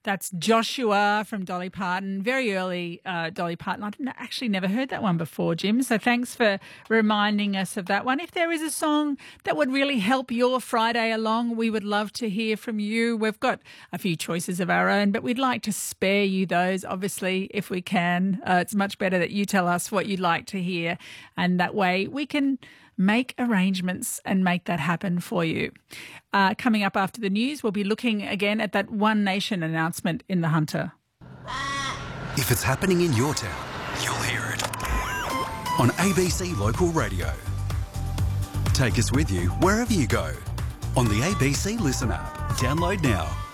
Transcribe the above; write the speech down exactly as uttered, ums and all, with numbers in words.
That's Joshua from Dolly Parton, very early uh, Dolly Parton. I've n- actually never heard that one before, Jim, so thanks for reminding us of that one. If there is a song that would really help your Friday along, we would love to hear from you. We've got a few choices of our own, but we'd like to spare you those, obviously, if we can. Uh, it's much better that you tell us what you'd like to hear, and that way we can make arrangements and make that happen for you. Uh, coming up after the news, we'll be looking again at that One Nation announcement in The Hunter. If it's happening in your town, you'll hear it on A B C Local Radio. Take us with you wherever you go on the A B C Listen app. Download now.